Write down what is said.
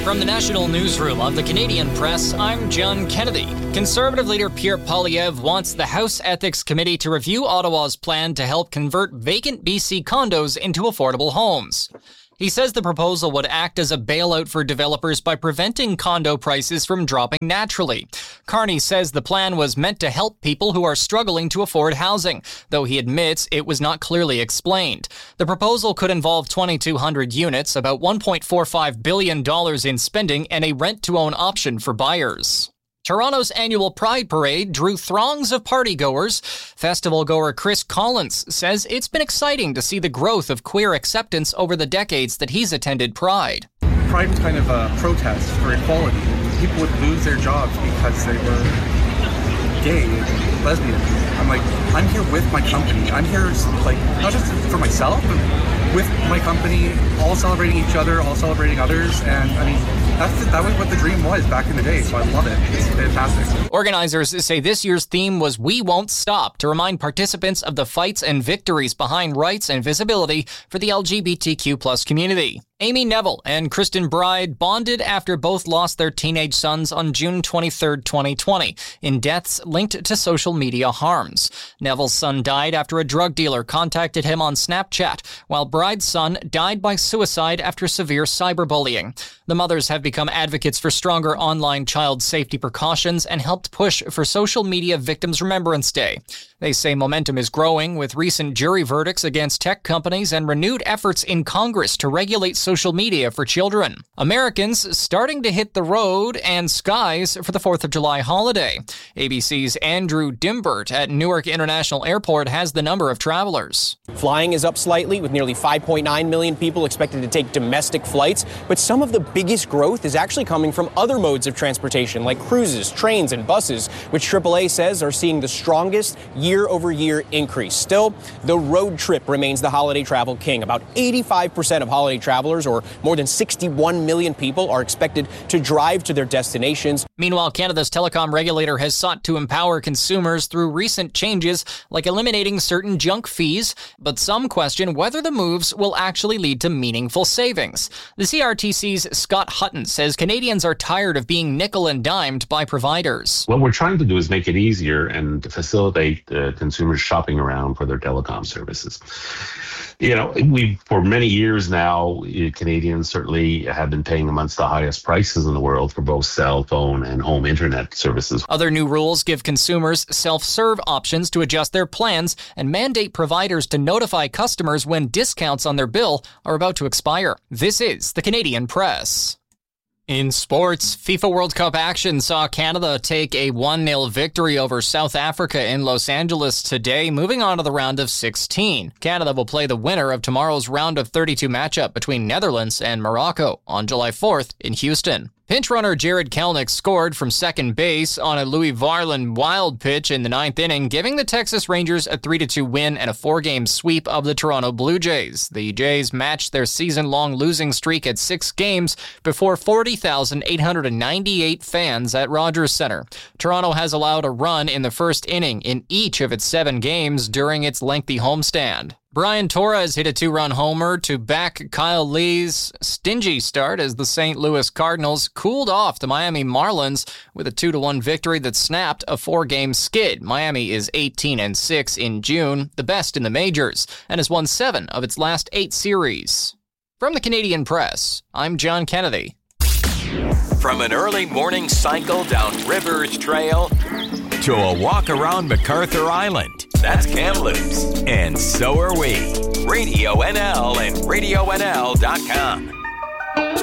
From the National Newsroom of the Canadian Press, I'm John Kennedy. Conservative leader Pierre Poilievre wants the House Ethics Committee to review Ottawa's plan to help convert vacant BC condos into affordable homes. He says the proposal would act as a bailout for developers by preventing condo prices from dropping naturally. Carney says the plan was meant to help people who are struggling to afford housing, though he admits it was not clearly explained. The proposal could involve 2,200 units, about $1.45 billion in spending, and a rent-to-own option for buyers. Toronto's annual Pride Parade drew throngs of partygoers. Festival-goer Chris Collins says it's been exciting to see the growth of queer acceptance over the decades that he's attended Pride. Pride was kind of a protest for equality. People would lose their jobs because they were gay, lesbian. I'm here with my company. I'm here, not just for myself, but with my company, all celebrating each other, all celebrating others. And that was what the dream was back in the day, so I love it. It's fantastic. Organizers say this year's theme was We Won't Stop, to remind participants of the fights and victories behind rights and visibility for the LGBTQ+ community. Amy Neville and Kristen Bride bonded after both lost their teenage sons on June 23, 2020, in deaths linked to social media harms. Neville's son died after a drug dealer contacted him on Snapchat, while Bride's son died by suicide after severe cyberbullying. The mothers have become advocates for stronger online child safety precautions and helped push for Social Media Victims Remembrance Day. They say momentum is growing with recent jury verdicts against tech companies and renewed efforts in Congress to regulate social media for children. Americans starting to hit the road and skies for the 4th of July holiday. ABC's Andrew Dimbert at Newark International Airport has the number of travelers. Flying is up slightly, with nearly 5.9 million people expected to take domestic flights, but some of the biggest growth is actually coming from other modes of transportation like cruises, trains, and buses, which AAA says are seeing the strongest year-over-year increase. Still, the road trip remains the holiday travel king. About 85% of holiday travelers, or more than 61 million people, are expected to drive to their destinations. Meanwhile, Canada's telecom regulator has sought to empower consumers through recent changes, like eliminating certain junk fees, but some question whether the moves will actually lead to meaningful savings. The CRTC's Scott Hutton says Canadians are tired of being nickel and dimed by providers. What we're trying to do is make it easier and to facilitate consumers shopping around for their telecom services. For many years now, Canadians certainly have been paying amongst the highest prices in the world for both cell phone and home internet services. Other new rules give consumers self-serve options to adjust their plans and mandate providers to notify customers when discounts on their bill are about to expire. This is the Canadian Press. In sports, FIFA World Cup action saw Canada take a 1-0 victory over South Africa in Los Angeles today, moving on to the round of 16. Canada will play the winner of tomorrow's round of 32 matchup between Netherlands and Morocco on July 4th in Houston. Pinch runner Jared Kelenic scored from second base on a Louis Varland wild pitch in the 9th inning, giving the Texas Rangers a 3-2 win and a 4-game sweep of the Toronto Blue Jays. The Jays matched their season-long losing streak at 6 games before 40,898 fans at Rogers Centre. Toronto has allowed a run in the first inning in each of its 7 games during its lengthy homestand. Brian Torres hit a 2-run homer to back Kyle Lee's stingy start as the St. Louis Cardinals cooled off the Miami Marlins with a 2-1 victory that snapped a 4-game skid. Miami is 18-6 in June, the best in the majors, and has won 7 of its last 8 series. From the Canadian Press, I'm John Kennedy. From an early morning cycle down Rivers Trail to a walk around MacArthur Island. That's Kamloops. And so are we. Radio NL and RadioNL.com.